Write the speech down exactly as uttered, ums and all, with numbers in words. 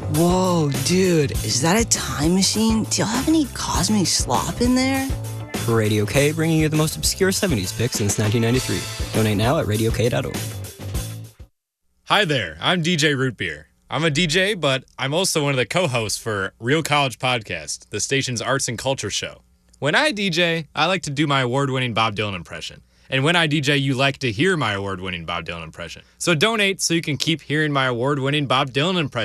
Whoa, dude, is that a time machine? Do y'all have any cosmic slop in there? Radio K, bringing you the most obscure seventies picks since nineteen ninety-three. Donate now at radio k dot org. Hi there, I'm D J Rootbeer. I'm a D J, but I'm also one of the co-hosts for Real College Podcast, the station's arts and culture show. When I D J, I like to do my award-winning Bob Dylan impression. And when I D J, you like to hear my award-winning Bob Dylan impression. So donate so you can keep hearing my award-winning Bob Dylan impression.